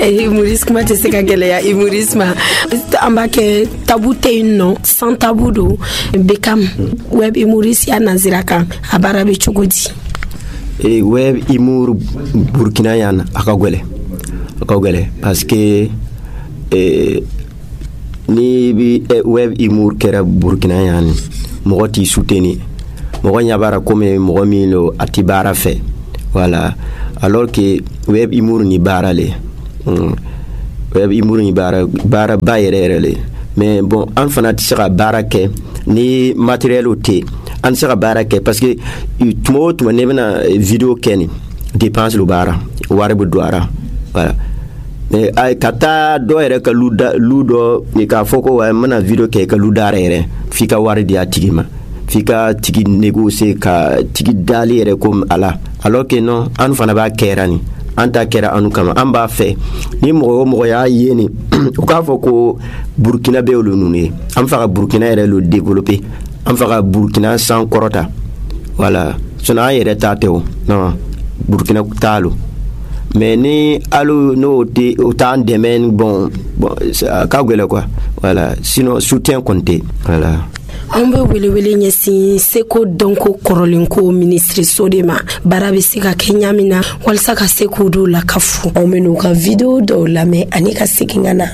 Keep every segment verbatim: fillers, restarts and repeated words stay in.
Humoriste kuma tɛ se ka gɛlɛya humorisme an b'a kɛ tabu tɛ yen nɔ sans tabu don Beckham web humoriste ya nazira kan a baara bɛ cogo di? E web humour Burkina yan a ka gɛlɛn a ka gɛlɛn parce que e ni bi web humour kɛra Burkina yan mɔgɔ t'i soutenir mɔgɔ ɲa baara comme mɔgɔ min lo a ti baara fɛ voilà alors que web humour ni baara le mm. web humour ni baara baara ba yɛrɛ yɛrɛ le mais bon an fana ti se ka baara kɛ ni matériel o te an se ka baara kɛ parce que tuma o tuma ne bɛna vidéo kɛ ni dépense lo baara wari bɛ don ara voilà mais ay ka taa dɔ yɛrɛ ka lu dɔ ni k'a fɔ ko n bɛna vidéo kɛ ka lu dara yɛrɛ f'i ka wari di a tigi ma f'i ka tigi négocier ka tigi dali yɛrɛ comme ala alors que non an fana b'a kɛra ni an ta kɛra anu kama an b'a fɛ ni mɔgɔ o mɔgɔ y'a ye ni o k'a fɔ ko Burkina bɛ olu ninnu ye an fɛ ka Burkina yɛrɛ lo développer an fɛ ka Burkina san kɔrɔta voilà sinon an yɛrɛ ta tɛ o non Burkina t'a lo mais ni alu no te o t'an dɛmɛ bon bon ka gɛlɛn quoi voilà sinon soutien kɔni tɛ voilà. An bɛ welewele ɲɛsin seko dɔnko kɔrɔlenko ministre de ma baara bɛ se ka kɛ ɲa min na walasa ka se k'u dɔw lakafu anw bɛ n'u ka video dɔw lamɛn ani ka segin ka na.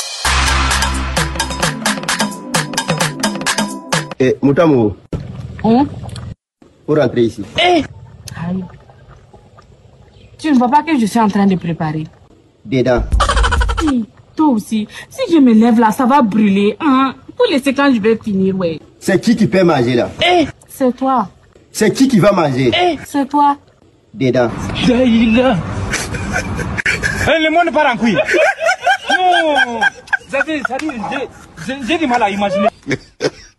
Eh, Moutamo. Hum? Pour rentrer ici. Eh! Aïe. Tu ne vois pas que je suis en train de préparer? Dedans. Oui, toi aussi. Si je me lève là, ça va brûler. Hein? Pour laisser quand je vais finir, ouais. C'est qui qui peut manger là? Eh! C'est toi. C'est qui qui va manger? Eh! C'est toi. Dedans. Daïla. Eh, le monde part en couille. Non! J'ai du mal à imaginer.